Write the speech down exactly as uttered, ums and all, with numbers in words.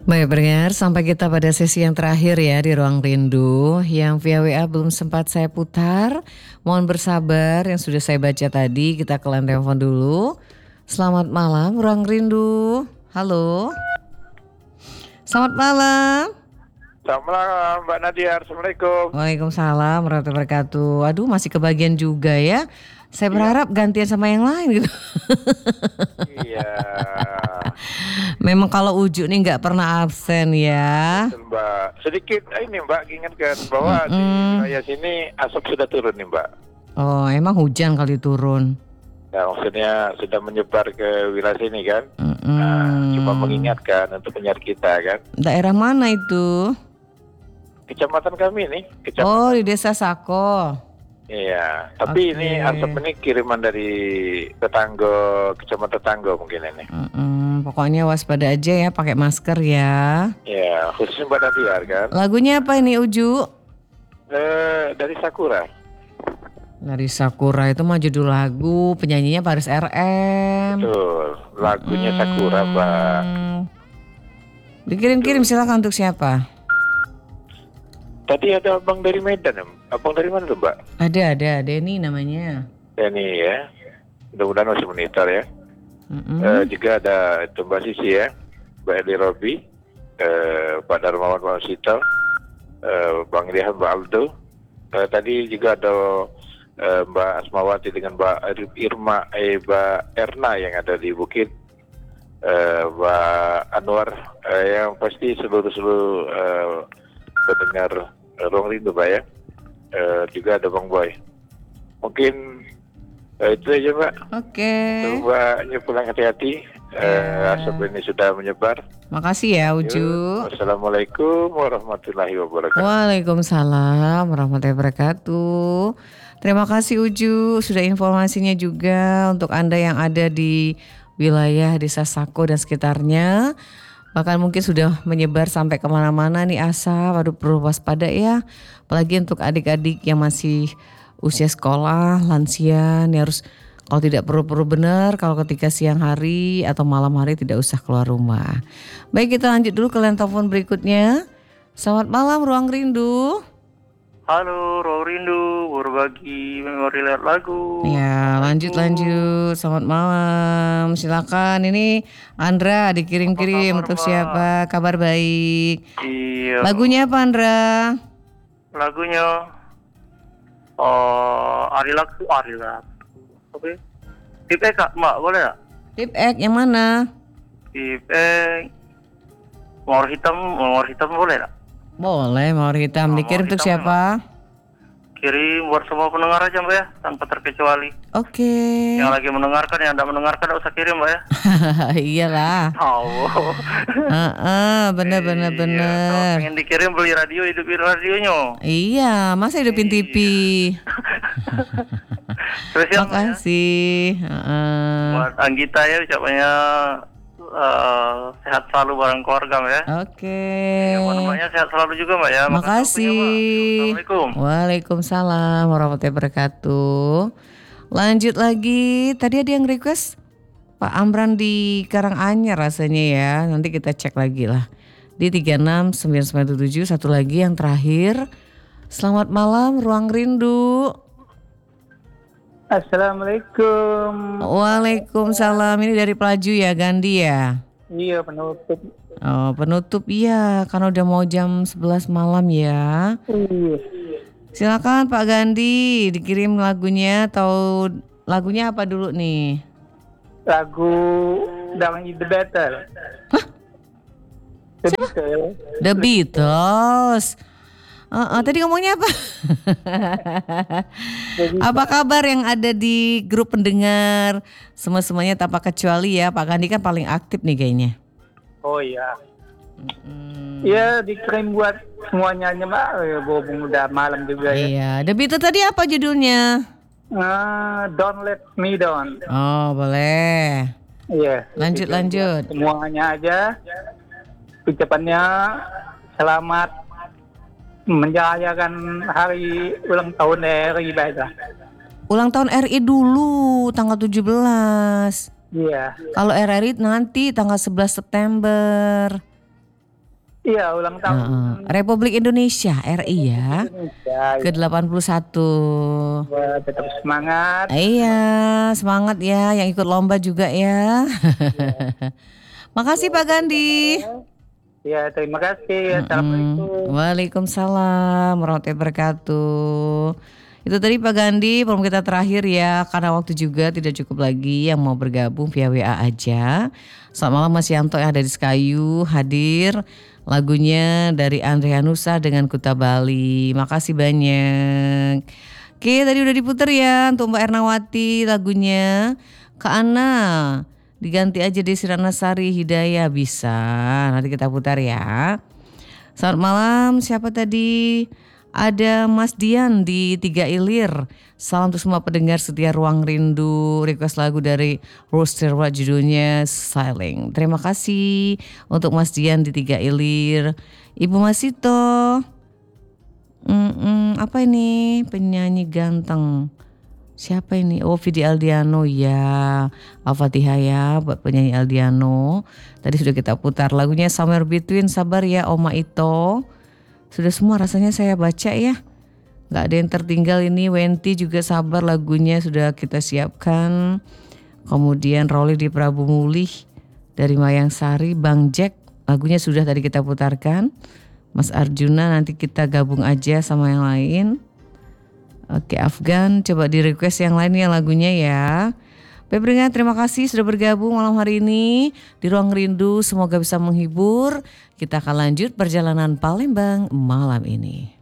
Baik pendengar, sampai kita pada sesi yang terakhir ya di Ruang Rindu. Yang via W A belum sempat saya putar, mohon bersabar. Yang sudah saya baca tadi, kita ke line telepon dulu. Selamat malam Ruang Rindu. Halo. Selamat malam. Selamat malam Mbak Nadia, Assalamualaikum. Waalaikumsalam warahmatullahi wabarakatuh. Aduh, masih kebagian juga ya. Saya berharap gantian sama yang lain gitu. Iya. Memang kalau Uju nih nggak pernah absen ya. Betul, Mbak. Sedikit ini Mbak ingatkan bahwa di Mm-mm. wilayah sini asap sudah turun nih Mbak. Oh, emang hujan kali turun. Nah, maksudnya sudah menyebar ke wilayah sini kan. Mm-mm. Nah, cuma mengingatkan untuk penyiar kita kan. Daerah mana itu? Kecamatan kami nih, kecamatan. Oh, di Desa Sako. Iya, tapi Oke. ini asap ini kiriman dari tetangga, kecamatan tetangga mungkin ini. Mm-mm. Pokoknya waspada aja ya, pakai masker ya. Iya, khususnya Mbak Nadia kan. Lagunya apa ini Uju? Eh, dari Sakura. Dari Sakura itu mah judul lagu, penyanyinya Paris R M. Betul, lagunya Sakura Mbak. Hmm. Dikirim-kirim silakan untuk siapa? Tadi ada abang dari Medan, ya? Abang dari mana tuh Mbak? Ada, ada, Denny namanya. Ya nih ya, mudah-mudahan masih monitor ya. Mm-mm. Eh, juga ada itu Mbak Sisi ya, Mbak Eli Robi, eh, Pak Darmawan Pak Sito, eh, Bang Ilham Mbak Aldo. Eh, tadi juga ada eh, Mbak Asmawati dengan Mbak Irma, eh, Mbak Erna yang ada di Bukit. Eh, Mbak Anwar, eh, yang pasti seluruh-seluruh eh, pendengar eh, Ruang Rindu Mbak ya. Eh, juga ada Bang Boy. Mungkin eh, itu aja Mbak. Oke. Untuk Mbaknya pulang hati-hati. Eh, asap ini sudah menyebar. Makasih ya Uju. Yuk, Wassalamualaikum warahmatullahi wabarakatuh. Waalaikumsalam warahmatullahi wabarakatuh. Terima kasih Uju, sudah informasinya juga untuk Anda yang ada di wilayah Desa Sako dan sekitarnya. Bahkan mungkin sudah menyebar sampai kemana-mana nih asap. Waduh, perlu waspada ya. Apalagi untuk adik-adik yang masih usia sekolah, lansia, nih harus kalau tidak perlu-perlu benar, kalau ketika siang hari atau malam hari tidak usah keluar rumah. Baik, kita lanjut dulu ke line telepon berikutnya. Selamat malam Ruang Rindu. Halo, Ruang Rindu, berbagi memori lewat lagu. Ya, lanjut lanjut. Selamat malam. Silakan. Ini Andra dikirim-kirim Apa kabar, untuk Mbak? siapa? Kabar baik. Iya. Lagunya apa Andra? Lagunya oh Ari Lagu, Ari Lagu. Oke. Tip E Kak, Mbak, boleh nggak? Tip X yang mana? Tip E Mawar hitam, mawar hitam boleh nggak? Boleh, mawar hitam. Oh, Dikirim mawar untuk hitam, siapa? Kirim buat semua pendengar aja Mbak ya, tanpa terkecuali. Oke. Yang lagi mendengarkan, yang tidak mendengarkan tidak usah kirim Mbak ya. Iyalah. Oh. Heeh, bener bener Iya, bener. kalau pengen dikirim beli radio, hidupin radionya. Iya, masa hidupin T V? Spesial Mbak ya. Makasih. Heeh. Buat Anggita ya ucapannya eh, sehat selalu bareng keluarga Mbak ya. Oke. Ya, buat Mbaknya sehat selalu juga Mbak ya. Makasih waktunya, Mbak. Makasih. Assalamualaikum. Waalaikumsalam warahmatullahi wabarakatuh. Lanjut lagi. Tadi ada yang request Pak Amran di Karanganyar rasanya ya. Nanti kita cek lagi lah. Di tiga enam sembilan sembilan tujuh. Satu lagi yang terakhir. Selamat malam Ruang Rindu. Assalamualaikum. Waalaikumsalam. Ini dari Pelaju ya, Gandhi ya? Iya, penutup. Oh, penutup iya, karena udah mau jam sebelas malam ya. Iya. Silakan Pak Gandhi, dikirim lagunya atau lagunya apa dulu nih? Lagu Down in the Battle. Hah? The Beatles. The Beatles. Uh, uh, tadi ngomongnya apa? Apa kabar yang ada di grup pendengar? Semua-semuanya tanpa kecuali ya. Pak Gandhi kan paling aktif nih kayaknya. Oh iya. Hmm. Iya, dikirim buat semuanya aja Mbak. Ya, berhubung udah malam juga ya. Iya, The Beatles tadi apa judulnya? Ah, Don't Let Me Down. Oh, boleh. Iya. Lanjut, dikirim lanjut. buat semuanya aja. Ucapannya selamat menjayakan hari ulang tahun R I Baiklah. Ulang tahun R I dulu tanggal tujuh belas. Iya. Kalau R R I nanti tanggal sebelas September. Iya, ulang tahun Heeh. Republik Indonesia R I ya. Indonesia. ke delapan puluh satu. Ya, tetap semangat. Iya, semangat ya yang ikut lomba juga ya. Makasih Pak Gandhi. Ya, terima kasih. Mm-mm. Assalamualaikum. Waalaikumsalam warahmatullahi wabarakatuh. Itu tadi Pak Gandhi, program kita terakhir ya, karena waktu juga tidak cukup lagi yang mau bergabung via W A aja. Selamat malam Mas Yanto yang ada di Sekayu, hadir lagunya dari Andrea Nusa dengan Kuta Bali. Makasih banyak. Oke, tadi udah diputer ya untuk Mbak Ernawati lagunya. Kak Ana, diganti aja di Sirana Sari Hidayah bisa. Nanti kita putar ya. Selamat malam, siapa tadi? Ada Mas Dian di Tiga Ilir. Salam untuk semua pendengar setia Ruang Rindu. Request lagu dari Rose Terwa judulnya Sailing. Terima kasih untuk Mas Dian di Tiga Ilir. Ibu Masito. Mm-mm, apa ini? Penyanyi ganteng. Siapa ini? Oh, Vidi Aldiano ya. Al-Fatihah ya buat penyanyi Aldiano. Tadi sudah kita putar lagunya Somewhere Between. Sabar ya Oma Ito. Sudah semua rasanya saya baca ya. Gak ada yang tertinggal ini. Wenti juga sabar lagunya sudah kita siapkan. Kemudian Rolly di Prabu Mulih dari Mayang Sari. Bang Jack lagunya sudah tadi kita putarkan. Mas Arjuna nanti kita gabung aja sama yang lain. Oke Afgan coba di request yang lain ya lagunya ya. Pebringan terima kasih sudah bergabung malam hari ini di Ruang Rindu. Semoga bisa menghibur. Kita akan lanjut perjalanan Palembang malam ini.